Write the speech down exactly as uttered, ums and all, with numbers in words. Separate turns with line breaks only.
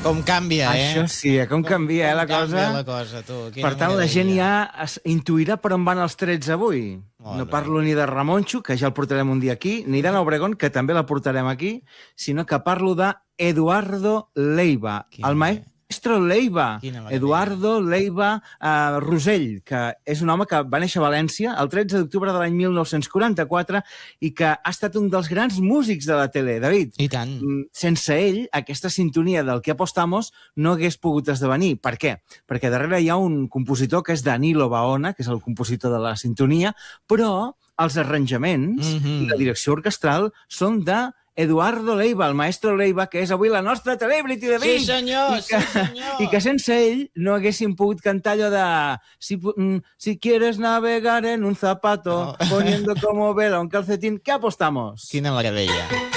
Com canvia, eh?
Això sí, eh? com, com canvia, eh, la
com
cosa.
canvia la cosa, tu.
Per tant, la gent ja es intuirà per on van els trets avui.
Molt
no
bé.
parlo ni de Ramonxo, que ja el portarem un dia aquí, ni d'Anna Obregón, que també la portarem aquí, sinó que parlo de Eduardo Leiva,
Quina
el maestro Leiva,
Quina meravella.
Eduardo Leiva eh, Rosell, que és un home que va néixer a València el tretze d'octubre de l'any mil nou-cents quaranta-quatre i que ha estat un dels grans músics de la tele. David,
I tant.
mm, sense ell, aquesta sintonia del que apostamos no hagués pogut esdevenir. Per què? Perquè darrere hi ha un compositor que és Danilo Baona, que és el compositor de la sintonia, però els arranjaments
Mhm.
i la direcció orquestral són de Eduardo Leiva, el maestro Leiva, que és avui la nostra celebrity de
Sí,
Vic.
senyor,
I que,
sí, senyor.
I que sense ell no haguéssim pogut cantar allò de si, pu- mm, si quieres navegar en un zapato,
No.
poniendo como vela un calcetín, ¿qué apostamos?
Quina meravella.